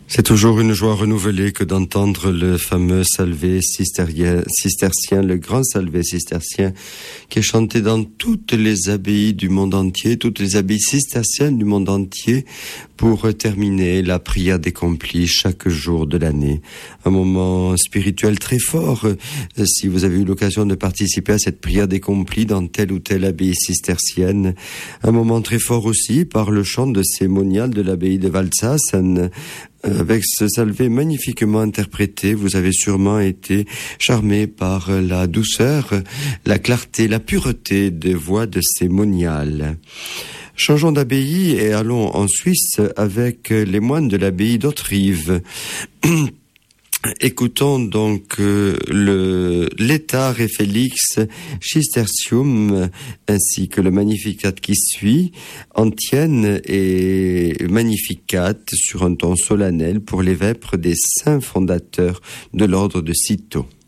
C'est toujours une joie renouvelée que d'entendre le fameux salvé cistercien, le grand salvé cistercien, qui est chanté dans toutes les abbayes du monde entier, toutes les abbayes cisterciennes du monde entier, pour terminer la prière des complis chaque jour de l'année. Un moment spirituel très fort. Si vous avez eu l'occasion de participer à cette prière des complis dans telle ou telle abbaye cistercienne, un moment très fort aussi par le chant de cérémonial de l'abbaye de Waldsassen. Avec ce salvé magnifiquement interprété, vous avez sûrement été charmé par la douceur, la clarté, la pureté des voix de ces moniales. Changeons d'abbaye et allons en Suisse avec les moines de l'abbaye d'Autrive. Écoutons donc l'État et Félix Cistercium ainsi que le Magnificat qui suit, antienne et Magnificat sur un ton solennel pour les vêpres des saints fondateurs de l'ordre de Cîteaux.